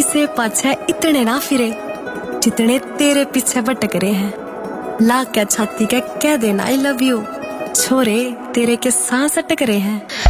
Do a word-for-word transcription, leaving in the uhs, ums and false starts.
से पाछे इतने ना फिरे जितने तेरे पीछे भटक रहे हैं। ला क्या छाती के कह देना आई लव यू, छोरे तेरे के सांस अटक रहे हैं।